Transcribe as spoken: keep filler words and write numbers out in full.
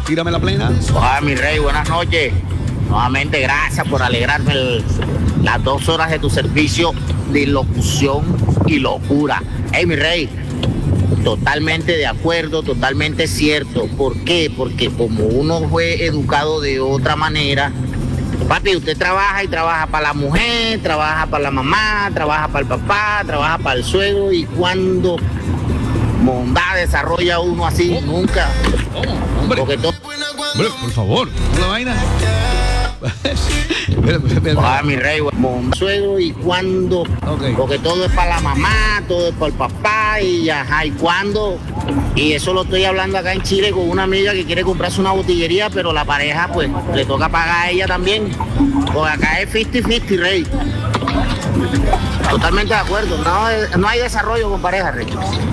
Tírame la plena. Hola, mi rey, buenas noches. Nuevamente, gracias por alegrarme el- las dos horas de tu servicio de locución y locura. Hey, mi rey, totalmente de acuerdo, totalmente cierto. ¿Por qué? Porque como uno fue educado de otra manera, papi, usted trabaja y trabaja para la mujer, trabaja para la mamá, trabaja para el papá, trabaja para el suegro, y cuando mondá desarrolla uno así, nunca. Hombre, Porque todo... hombre, por favor, una vaina. Espera, espera, espera. Ah, mi rey, mon suegro, y cuando, Ok. porque todo es para la mamá, todo es para el papá, y ajá, y cuando, y eso lo estoy hablando acá en Chile con una amiga que quiere comprarse una botillería, pero la pareja pues le toca pagar a ella también, porque acá es cincuenta cincuenta, rey. Totalmente de acuerdo, no, no hay desarrollo con pareja, rey.